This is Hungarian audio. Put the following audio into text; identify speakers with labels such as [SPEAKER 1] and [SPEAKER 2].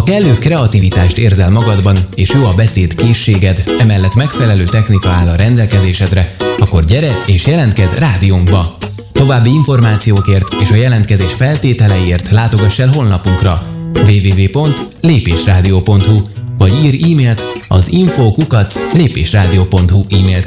[SPEAKER 1] Ha kellő kreativitást érzel magadban, és jó a beszéd készséged, emellett megfelelő technika áll a rendelkezésedre, akkor gyere és jelentkezz rádiónkba! További információkért és a jelentkezés feltételeiért látogass el honlapunkra www.lépésradio.hu vagy írj e-mailt az info@lépésradio.hu e-mail